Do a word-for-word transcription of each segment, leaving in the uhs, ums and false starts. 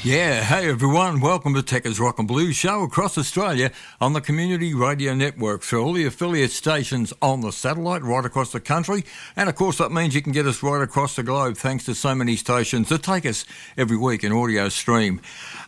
Yeah, hey everyone, welcome to Techers Rock and Blues Show across Australia on the Community Radio Network through all the affiliate stations on the satellite right across the country, and of course that means you can get us right across the globe thanks to so many stations that take us every week in audio stream.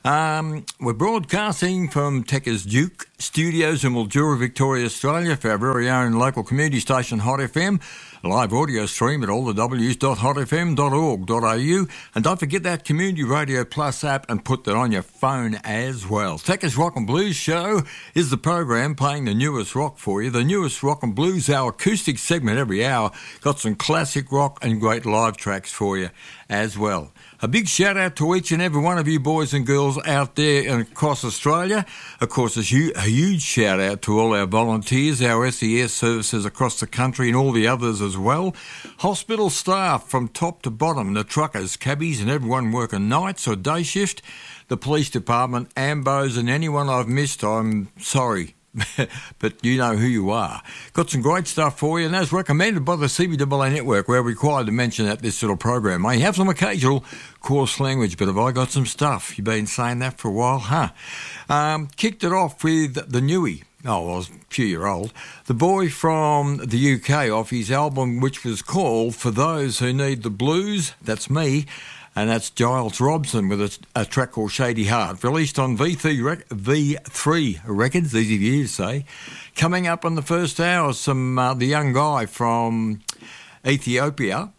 Um, we're broadcasting from Techers Duke Studios in Mildura, Victoria, Australia for our very own local community station Hot F M. Live audio stream at all the w's dot hot f m dot org dot a u, and don't forget that Community Radio Plus app and put that on your phone as well. Techers Rock and Blues Show is the program playing the newest rock for you, the newest rock and blues, our acoustic segment every hour. Got some classic rock and great live tracks for you as well. A big shout out to each and every one of you boys and girls out there and across Australia. Of course, a huge, a huge shout out to all our volunteers, our S E S services across the country and all the others as well. Hospital staff from top to bottom, the truckers, cabbies and everyone working nights or day shift, the police department, ambos and anyone I've missed, I'm sorry. But you know who you are. Got some great stuff for you, and as recommended by the C B A A Network, we're required to mention at this little program. I have some occasional coarse language, but have I got some stuff? You've been saying that for a while, huh? Um, kicked it off with the newie. Oh, well, I was a few year old. The boy from the U K off his album, which was called For Those Who Need the Blues. That's me. And that's Giles Robson with a, a track called Shady Heart, released on V three, rec- V three Records, easy for you to say. Coming up on the first hour, some uh, the young guy from Ethiopia.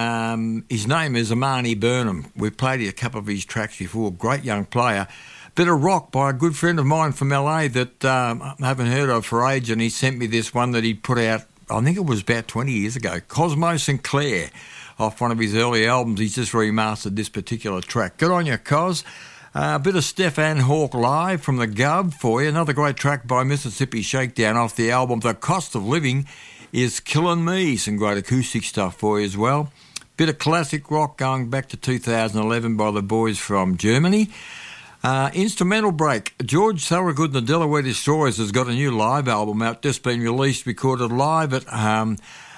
Um, his name is Amani Burnham. We've played a couple of his tracks before. Great young player. Bit of rock by a good friend of mine from L A that um, I haven't heard of for age, and he sent me this one that he put out, I think it was about twenty years ago, Cosmo Sinclair. Off one of his early albums, he's just remastered this particular track. Good on you, Cos. Uh, a bit of Stefan Hawke live from the Gov for you. Another great track by Mississippi Shakedown off the album The Cost of Living is Killing Me. Some great acoustic stuff for you as well. Bit of classic rock going back to two thousand eleven by the boys from Germany. Uh, instrumental break. George Thorogood and the Delaware Destroyers has got a new live album out, just been released, recorded live at um,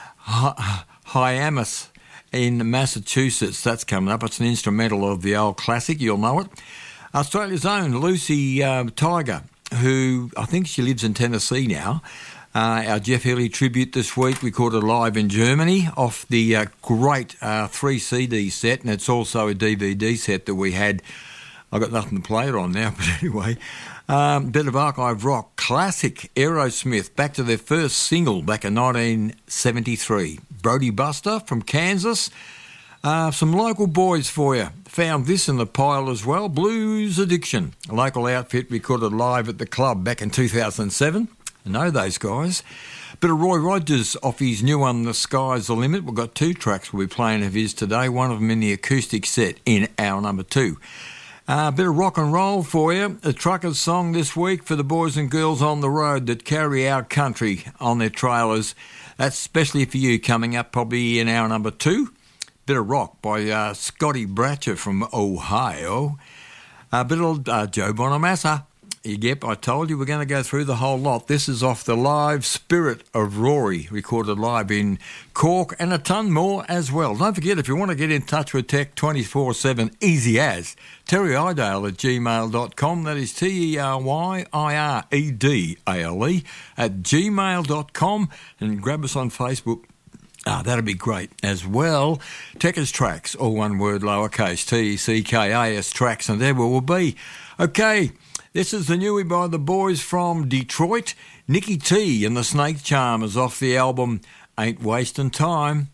Hyannis in Massachusetts. That's coming up. It's an instrumental of the old classic. You'll know it. Australia's own Lucy uh, Tiger, who I think she lives in Tennessee now. Uh, our Jeff Healey tribute this week, recorded live in Germany off the uh, great uh, three C D set, and it's also a D V D set that we had. I've got nothing to play it on now, but anyway. Um, bit of archive rock. Classic Aerosmith, back to their first single back in nineteen seventy-three. Brody Buster from Kansas. Uh, some local boys for you. Found this in the pile as well. Blues Addiction, a local outfit recorded live at the club back in two thousand seven. I know those guys. Bit of Roy Rogers off his new one, The Sky's the Limit. We've got two tracks we'll be playing of his today, one of them in the acoustic set in hour number two. A uh, bit of rock and roll for you. A trucker's song this week for the boys and girls on the road that carry our country on their trailers. That's especially for you, coming up probably in hour number two. Bit of rock by uh, Scotty Bratcher from Ohio. A bit of uh, Joe Bonamassa. Yep, I told you we're going to go through the whole lot. This is off the live Spirit of Rory, recorded live in Cork, and a ton more as well. Don't forget, if you want to get in touch with Tech twenty-four seven, easy as, Terry Idale at gmail dot com. That is T E R Y I R E D A L E at gmail dot com. And grab us on Facebook. Ah, that'd be great as well. Techers Tracks, all one word, lowercase, T E C K A S Tracks, and there we will be. Okay. This is the newie by the boys from Detroit. Nicky T and the Snake Charmers off the album Ain't Wasting Time.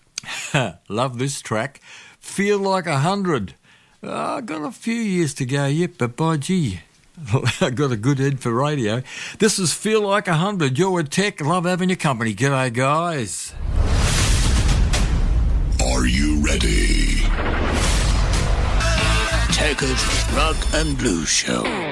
Love this track. Feel Like a Hundred. Oh, I got a few years to go yet, but by gee, I got a good head for radio. This is Feel Like a Hundred. You're with Tech. Love having your company. G'day, guys. Are you ready? Techers Rock and Blues Show.